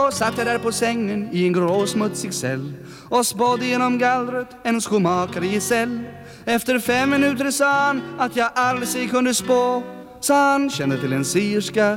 Då satt jag där på sängen i en grå smutsig cell och spådde genom gallret en skomakare gesäll. Efter 5 minuter sa han att jag alls ej kunde spå. Sa han, kände till en sierska